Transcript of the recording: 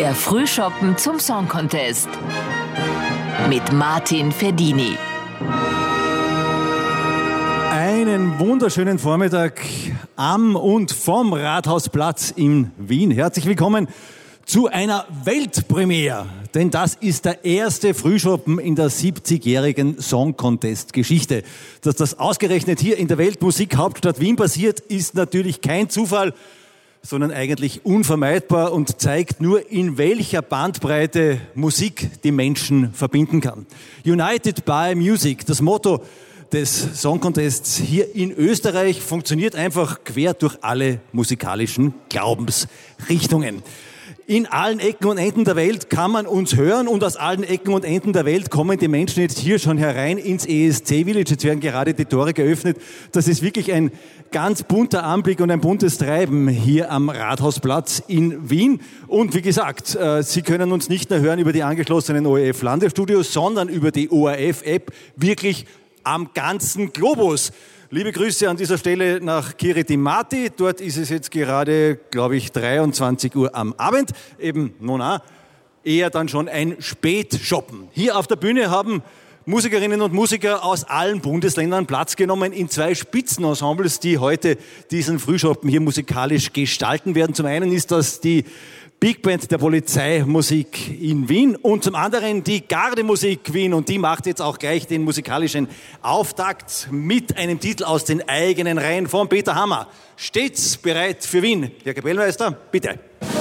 Der Frühschoppen zum Song Contest mit Martin Ferdini. Einen wunderschönen Vormittag am und vom Rathausplatz in Wien. Herzlich willkommen zu einer Weltpremiere, denn das ist der erste Frühschoppen in der 70-jährigen Song Contest Geschichte. Dass das ausgerechnet hier in der Weltmusikhauptstadt Wien passiert, ist natürlich kein Zufall, sondern eigentlich unvermeidbar und zeigt nur, in welcher Bandbreite Musik die Menschen verbinden kann. United by Music, das Motto des Song Contests hier in Österreich, funktioniert einfach quer durch alle musikalischen Glaubensrichtungen. In allen Ecken und Enden der Welt kann man uns hören und aus allen Ecken und Enden der Welt kommen die Menschen jetzt hier schon herein ins ESC Village. Jetzt werden gerade die Tore geöffnet. Das ist wirklich ein ganz bunter Anblick und ein buntes Treiben hier am Rathausplatz in Wien. Und wie gesagt, Sie können uns nicht nur hören über die angeschlossenen ORF-Landesstudios, sondern über die ORF-App wirklich am ganzen Globus. Liebe Grüße an dieser Stelle nach Kiriti Mati. Dort ist es jetzt gerade, glaube ich, 23 Uhr am Abend. Eben, eher dann schon ein Spätshoppen. Hier auf der Bühne haben Musikerinnen und Musiker aus allen Bundesländern Platz genommen in zwei Spitzenensembles, die heute diesen Frühschoppen hier musikalisch gestalten werden. Zum einen ist das die Big Band der Polizeimusik in Wien und zum anderen die Gardemusik Wien, und die macht jetzt auch gleich den musikalischen Auftakt mit einem Titel aus den eigenen Reihen von Peter Hammer. Stets bereit für Wien. Herr Kapellmeister, bitte.